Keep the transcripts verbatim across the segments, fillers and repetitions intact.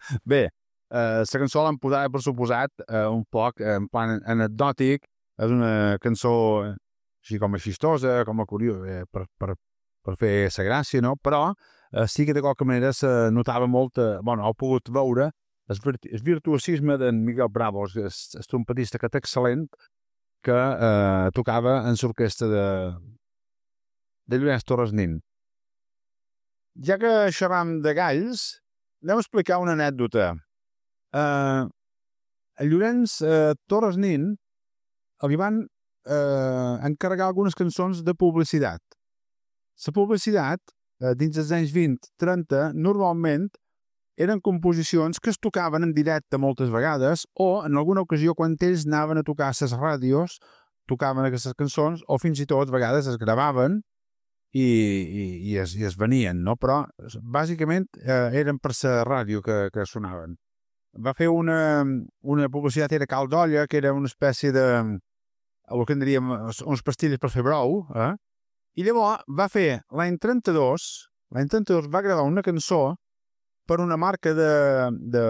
Bé, eh, la cançó l'han posada, per suposat, eh, un poc en plan anecdòtic. És una cançó eh, així com a xistosa, com a curiosa, eh, per, per, per fer la gràcia, no? Però eh, sí que de qualque manera se notava molt, eh, bueno, heu pogut veure el, virtu el virtuosisme d'en Miguel Bravo, el, el trompetista que té excel·lent, que eh, tocava en l'orquestra de, de Llorenç Torres Nin. Ja que xerram de galls, anem a explicar una anècdota. Uh, a Llorenç uh, Torres Nin li van uh, encarregar algunes cançons de publicitat. La publicitat, uh, dins dels anys vint trenta, normalment eren composicions que es tocaven en directe moltes vegades o, en alguna ocasió, quan ells anaven a tocar a les ràdios, tocaven aquestes cançons o fins i tot a vegades es gravaven i, i, i, es, i es venien, no? Però bàsicament eh, eren per la ràdio que, que sonaven. Va fer una, una publicitat, era Cal d'Olla, que era una espècie de, el que en diríem, uns pastilles per fer brou, eh? I llavors va fer, l'any trenta-dos, l'any trenta-dos va gravar una cançó per una marca de, de,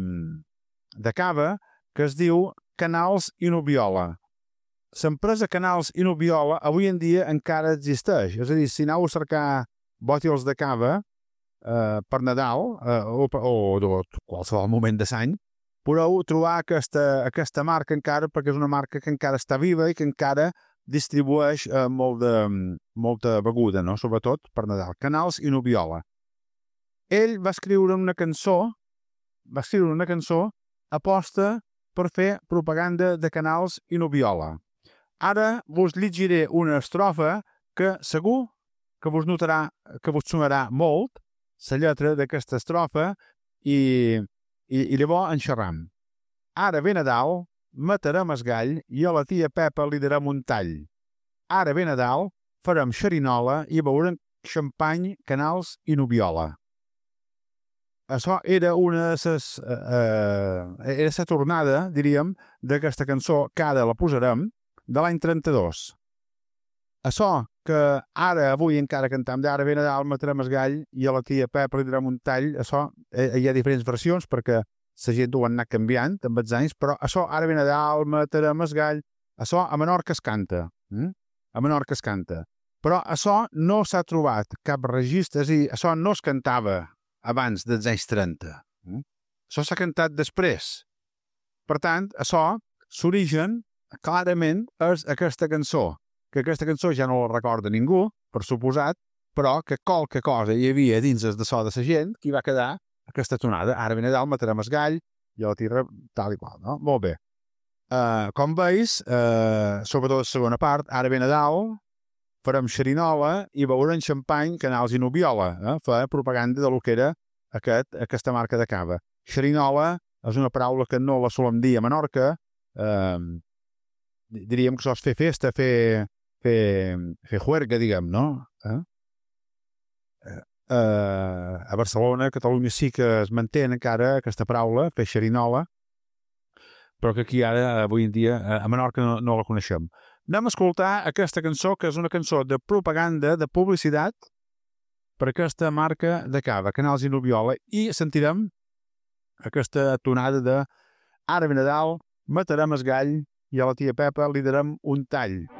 de cava que es diu Canals i Nubiola. L'empresa Canals i Nubiola avui en dia encara existeix. És a dir, si aneu a cercar bòtils de cava eh, per Nadal eh, o, o, o qualsevol moment de l'any, podeu trobar aquesta, aquesta marca encara, perquè és una marca que encara està viva i que encara distribueix eh, molt de, molta beguda, no? Sobretot per Nadal. Canals i Nubiola. Ell va escriure una cançó, va escriure una cançó aposta per fer propaganda de Canals i Nubiola. Ara vos llegiré una estrofa que segur que vos notarà, que vos sonarà molt, la lletra d'aquesta estrofa, i, i, i llavors en xerram. Ara ve Nadal, matarem el gall i a la tia Pepa li darem un tall. Ara ve Nadal, farem xerinola i beurem xampany, Canals i Nubiola. Això era una de les... Eh, era la tornada, diríem, d'aquesta cançó, que ara la posarem, de l'any trenta-dos. Això que ara, avui, encara cantam d'ara ve Nadal, matarem el gall i a la tia Pepa li darem un tall, això eh, hi ha diferents versions perquè la gent ho han anat canviant amb els anys, però això, ara ve Nadal, matarem el gall, això a Menorca es canta. Mm? A Menorca es canta. Però això no s'ha trobat cap registre, és a dir, això no es cantava abans dels anys trenta. Mm? Això s'ha cantat després. Per tant, això, l'origen, clarament, és aquesta cançó, que aquesta cançó ja no la recorda ningú, per suposat, però que qualque cosa hi havia dins el de so de la gent que hi va quedar aquesta tonada. Ara ve Nadal, matarem el gall, i la tira tal i qual, no? Molt bé. Uh, com veus, uh, sobretot la segona part, ara ve Nadal, farem xerinola i beurem xampany, Canals i Nubiola, eh? Fer propaganda de lo que era aquest, aquesta marca de cava. Xerinola és una paraula que no la solem dir a Menorca, eh, diríem que això és fer festa, fer, fer, fer juerga, diguem, no? Eh? Eh, a Barcelona, a Catalunya sí que es manté encara aquesta paraula, fer xerinola, però que aquí ara, avui en dia, a Menorca no, no la coneixem. Anem a escoltar aquesta cançó, que és una cançó de propaganda, de publicitat, per aquesta marca de cava, Canals i Nubiola, i sentirem aquesta tonada de Ara ve Nadal, matarem el gall i a la tia Pepa li darem un tall.